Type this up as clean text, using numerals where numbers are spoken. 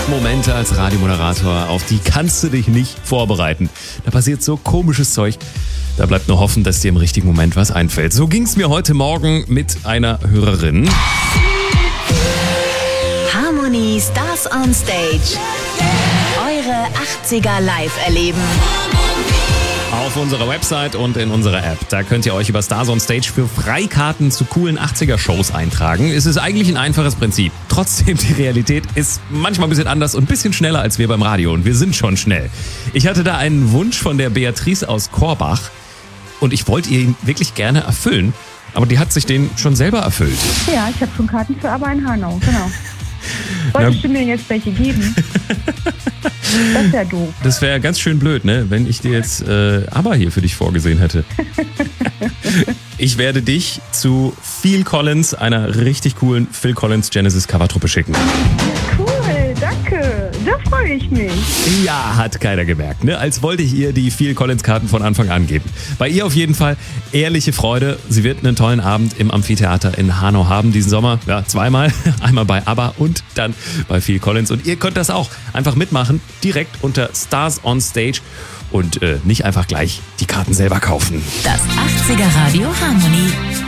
Momente als Radiomoderator, auf die kannst du dich nicht vorbereiten. Da passiert so komisches Zeug. Da bleibt nur hoffen, dass dir im richtigen Moment was einfällt. So ging es mir heute Morgen mit einer Hörerin. Harmony Stars on Stage. Eure 80er live erleben. Auf unserer Website und in unserer App. Da könnt ihr euch über Stars on Stage für Freikarten zu coolen 80er-Shows eintragen. Es ist eigentlich ein einfaches Prinzip. Trotzdem, die Realität ist manchmal ein bisschen anders und ein bisschen schneller als wir beim Radio. Und wir sind schon schnell. Ich hatte da einen Wunsch von der Beatrice aus Korbach. Und ich wollte ihn wirklich gerne erfüllen. Aber die hat sich den schon selber erfüllt. Ja, ich habe schon Karten für ABBA in Hanau, genau. Wolltest du mir jetzt welche geben? Das ist ja doof. Das wäre ganz schön blöd, ne? Wenn ich dir jetzt ABBA hier für dich vorgesehen hätte. Ich werde dich zu Phil Collins, einer richtig coolen Phil Collins Genesis Covertruppe schicken. Ja, cool, danke. Da freue ich mich. Ja, hat keiner gemerkt, ne? Als wollte ich ihr die Phil Collins Karten von Anfang an geben. Bei ihr auf jeden Fall ehrliche Freude. Sie wird einen tollen Abend im Amphitheater in Hanau haben diesen Sommer. Ja, zweimal. Einmal bei ABBA und dann bei Phil Collins. Und ihr könnt das auch einfach mitmachen, direkt unter Stars on Stage und nicht einfach gleich die Karten selber kaufen. Das 80er Radio Harmony.